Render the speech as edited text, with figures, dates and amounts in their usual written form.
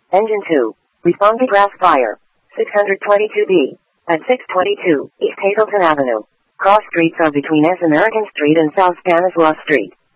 Engine 2. Respond to grass fire. 622B. At 622 East Hazleton Avenue. Cross streets are between S. American Street and South Stanislaus Street.